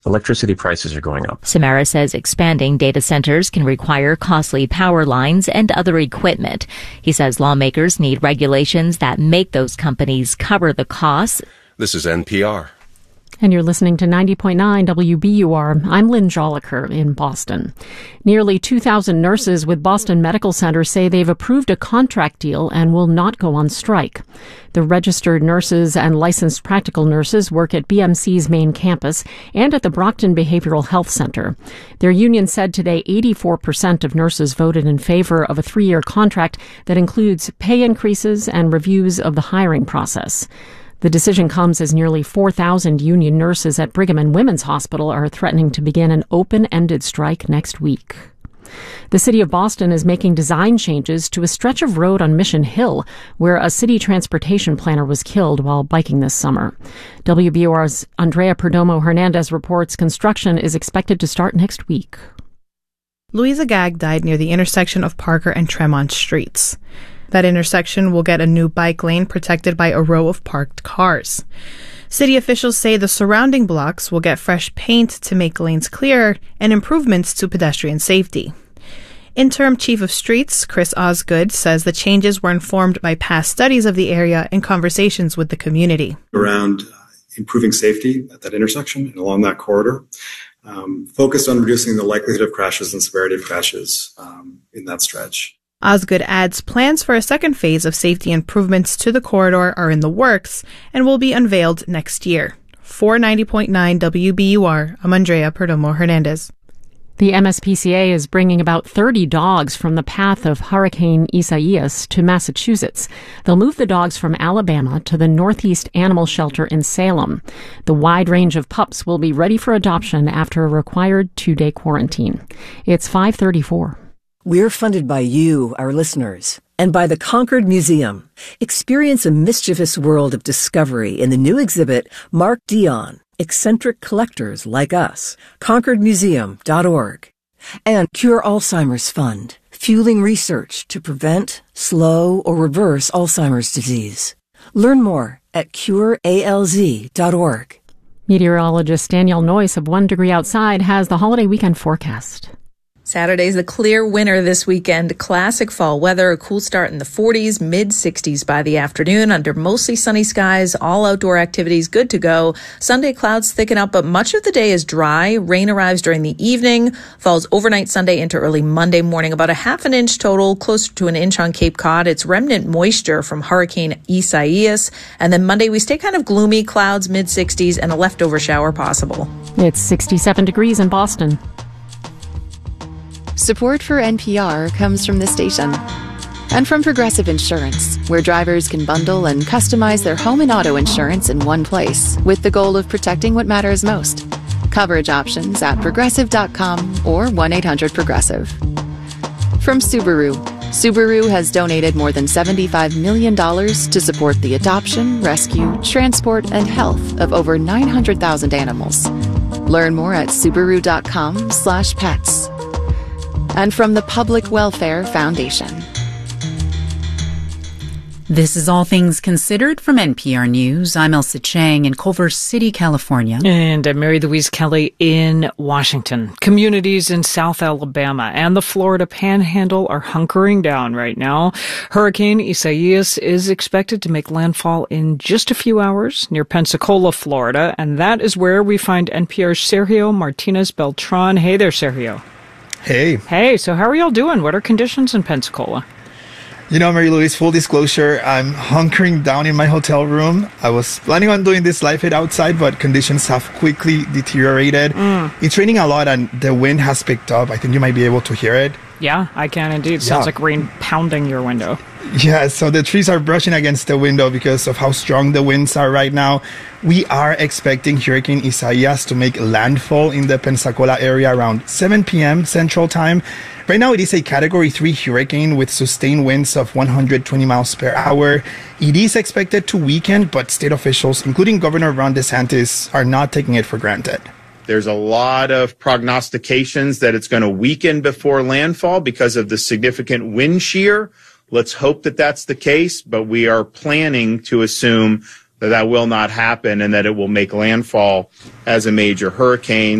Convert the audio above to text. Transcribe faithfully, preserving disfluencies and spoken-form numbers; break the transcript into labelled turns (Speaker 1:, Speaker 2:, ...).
Speaker 1: electricity prices are going up.
Speaker 2: Samara says expanding data centers can require costly power lines and other equipment. He says lawmakers need regulations that make those companies cover the costs.
Speaker 3: This is N P R.
Speaker 4: And you're listening to ninety point nine W B U R. I'm Lynn Joliker in Boston. Nearly two thousand nurses with Boston Medical Center say they've approved a contract deal and will not go on strike. The registered nurses and licensed practical nurses work at B M C's main campus and at the Brockton Behavioral Health Center. Their union said today eighty-four percent of nurses voted in favor of a three-year contract that includes pay increases and reviews of the hiring process. The decision comes as nearly four thousand union nurses at Brigham and Women's Hospital are threatening to begin an open-ended strike next week. The city of Boston is making design changes to a stretch of road on Mission Hill, where a city transportation planner was killed while biking this summer. W B U R's Andrea Perdomo Hernandez reports construction is expected to start next week.
Speaker 5: Louisa Gag died near the intersection of Parker and Tremont Streets. That intersection will get a new bike lane protected by a row of parked cars. City officials say the surrounding blocks will get fresh paint to make lanes clearer and improvements to pedestrian safety. Interim Chief of Streets, Chris Osgood, says the changes were informed by past studies of the area and conversations with the community.
Speaker 6: Around improving safety at that intersection and along that corridor, um, focused on reducing the likelihood of crashes and severity of crashes um, in that stretch.
Speaker 5: Osgood adds plans for a second phase of safety improvements to the corridor are in the works and will be unveiled next year. For ninety point nine W B U R, I'm Andrea Perdomo Hernandez.
Speaker 4: The M S P C A is bringing about thirty dogs from the path of Hurricane Isaias to Massachusetts. They'll move the dogs from Alabama to the Northeast Animal Shelter in Salem. The wide range of pups will be ready for adoption after a required two-day quarantine. It's five thirty-four.
Speaker 7: We're funded by you, our listeners, and by the Concord Museum. Experience a mischievous world of discovery in the new exhibit, Mark Dion, Eccentric Collectors Like Us, concord museum dot org. And Cure Alzheimer's Fund, fueling research to prevent, slow, or reverse Alzheimer's disease. Learn more at cure A L Z dot org.
Speaker 4: Meteorologist Danielle Noyce of One Degree Outside has the holiday weekend forecast.
Speaker 8: Saturday's the clear winner this weekend. Classic fall weather, a cool start in the forties, mid sixties by the afternoon under mostly sunny skies. All outdoor activities good to go. Sunday clouds thicken up, but much of the day is dry. Rain arrives during the evening, falls overnight Sunday into early Monday morning. About a half an inch total, closer to an inch on Cape Cod. It's remnant moisture from Hurricane Isaias. And then Monday we stay kind of gloomy, clouds mid sixties and a leftover shower possible.
Speaker 4: It's sixty-seven degrees in Boston.
Speaker 9: Support for N P R comes from this station and from Progressive Insurance, where drivers can bundle and customize their home and auto insurance in one place with the goal of protecting what matters most. Coverage options at progressive dot com or one eight hundred progressive. From Subaru. Subaru has donated more than seventy-five million dollars to support the adoption, rescue, transport, and health of over nine hundred thousand animals. Learn more at subaru dot com slash pets. And from the Public Welfare Foundation.
Speaker 10: This is All Things Considered from N P R News. I'm Elsa Chang in Culver City, California.
Speaker 11: And I'm Mary Louise Kelly in Washington. Communities in South Alabama and the Florida Panhandle are hunkering down right now. Hurricane Isaias is expected to make landfall in just a few hours near Pensacola, Florida. And that is where we find N P R's Sergio Martinez Beltran. Hey there, Sergio.
Speaker 12: Hey.
Speaker 11: Hey, so how are y'all doing? What are conditions in Pensacola?
Speaker 12: You know, Mary Louise, full disclosure, I'm hunkering down in my hotel room. I was planning on doing this live hit outside, but conditions have quickly deteriorated. Mm. It's raining a lot and the wind has picked up. I think you might be able to hear it.
Speaker 11: Yeah, I can indeed. Sounds yeah. like rain pounding your window.
Speaker 12: Yeah, so the trees are brushing against the window because of how strong the winds are right now. We are expecting Hurricane Isaias to make landfall in the Pensacola area around seven p.m. Central Time. Right now, it is a Category three hurricane with sustained winds of one hundred twenty miles per hour. It is expected to weaken, but state officials, including Governor Ron DeSantis, are not taking it for granted.
Speaker 13: There's a lot of prognostications that it's going to weaken before landfall because of the significant wind shear. Let's hope that that's the case, but we are planning to assume that that will not happen and that it will make landfall as a major hurricane.